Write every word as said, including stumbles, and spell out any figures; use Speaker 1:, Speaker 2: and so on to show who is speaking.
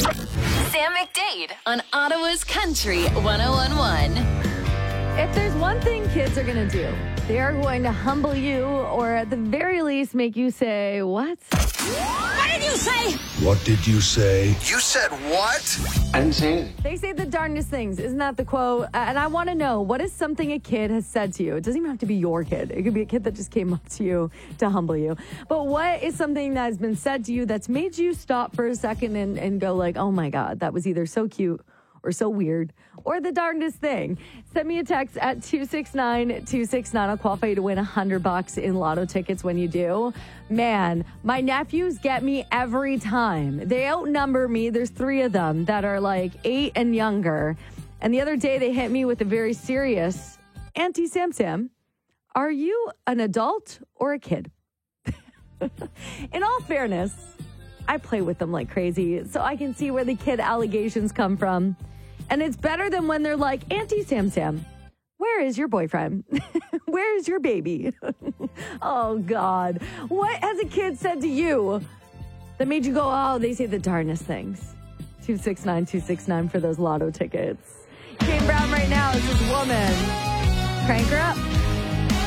Speaker 1: Sam McDade on Ottawa's Country one oh one point one.
Speaker 2: If there's one thing kids are going to do, they are going to humble you or at the very least make you say, what?
Speaker 3: What did you say?
Speaker 4: What did you say?
Speaker 5: You said what?
Speaker 6: I didn't say anything.
Speaker 2: They say the darndest things. Isn't that the quote? And I want to know, what is something a kid has said to you? It doesn't even have to be your kid. It could be a kid that just came up to you to humble you. But what is something that has been said to you that's made you stop for a second and, and go like, oh my God, that was either so cute or so weird, or the darndest thing? Send me a text at two six nine two six nine. I'll qualify you to win one hundred bucks in lotto tickets when you do. Man, my nephews get me every time. They outnumber me. There's three of them that are like eight and younger. And the other day they hit me with a very serious, Auntie Sam Sam, are you an adult or a kid? In all fairness, I play with them like crazy, so I can see where the kid allegations come from. And it's better than when they're like, Auntie Sam Sam, where is your boyfriend? Where is your baby? Oh, God. What has a kid said to you that made you go, oh, they say the darnest things? two six nine two six nine for those lotto tickets. Kane Brown right now is this woman. Crank her up.